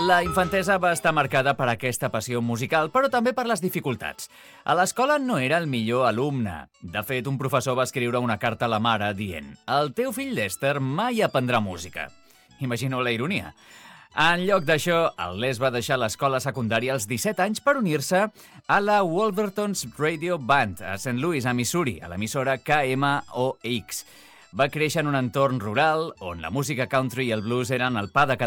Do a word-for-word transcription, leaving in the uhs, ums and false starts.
La infantesa va estar marcada per aquesta passió musical, però també per les dificultats. A l'escola no era el millor alumne. De fet, un professor va escriure una carta a la mare dient: «El teu fill Lester mai aprendrà música». Imagineu la ironia. En lloc d'això, el Les va deixar l'escola secundària als disset anys per unir-se a la Wolverton's Radio Band a Saint Louis, a Missouri, a l'emissora K M O X. Va créixer en un entorn rural on la música country i el blues eren el pa de cada